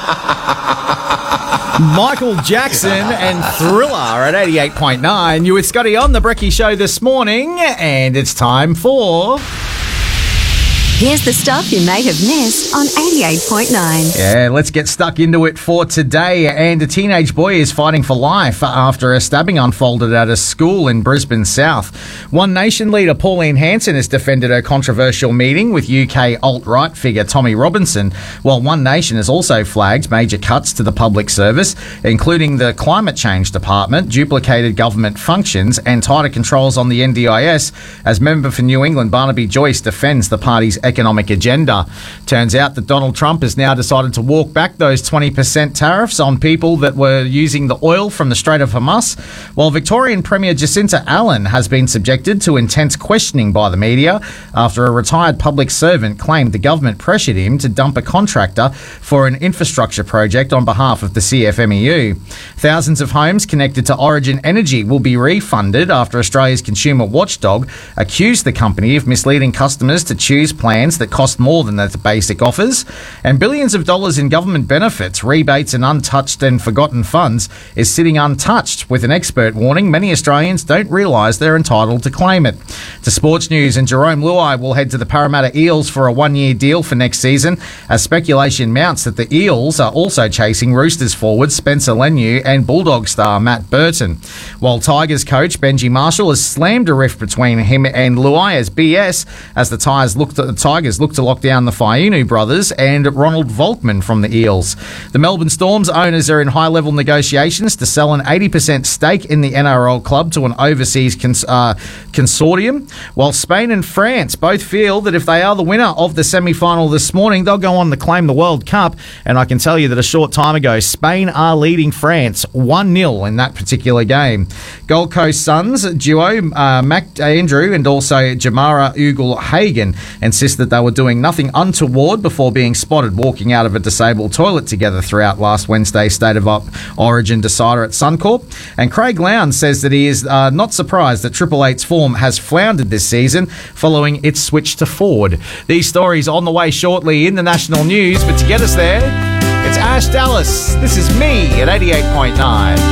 Michael Jackson and Thriller at 88.9. You with Scotty on the Brekkie Show this morning, and it's time for... Here's the stuff you may have missed on 88.9. Yeah, let's get stuck into it for today. And a teenage boy is fighting for life after a stabbing unfolded at a school in Brisbane South. One Nation leader Pauline Hanson has defended her controversial meeting with UK alt-right figure Tommy Robinson, while One Nation has also flagged major cuts to the public service, including the Climate Change Department, duplicated government functions and tighter controls on the NDIS, as member for New England Barnaby Joyce defends the party's economic agenda. Turns out that Donald Trump has now decided to walk back those 20% tariffs on people that were using the oil from the Strait of Hormuz, while Victorian Premier Jacinta Allen has been subjected to intense questioning by the media after a retired public servant claimed the government pressured him to dump a contractor for an infrastructure project on behalf of the CFMEU. Thousands of homes connected to Origin Energy will be refunded after Australia's consumer watchdog accused the company of misleading customers to choose plans that cost more than the basic offers, and billions of dollars in government benefits, rebates and untouched and forgotten funds is sitting untouched, with an expert warning many Australians don't realise they're entitled to claim it. To sports news, and Jerome Luai will head to the Parramatta Eels for a one-year deal for next season, as speculation mounts that the Eels are also chasing Roosters forward Spencer Leniu and Bulldog star Matt Burton, while Tigers coach Benji Marshall has slammed a rift between him and Luai as BS, as the Tigers look to lock down the Fainu brothers and Ronald Volkman from the Eels. The Melbourne Storm's owners are in high-level negotiations to sell an 80% stake in the NRL club to an overseas consortium, while Spain and France both feel that if they are the winner of the semi-final this morning, they'll go on to claim the World Cup. And I can tell you that a short time ago, Spain are leading France 1-0 in that particular game. Gold Coast Suns duo Mac Andrew and also Jamara Ugle-Hagan insist that they were doing nothing untoward before being spotted walking out of a disabled toilet together throughout last Wednesday's State of Origin decider at Suncorp. And Craig Lowndes says that he is not surprised that Triple 8's form has floundered this season following its switch to Ford. These stories on the way shortly in the national news, but to get us there, it's Ash Dallas. This is me at 88.9.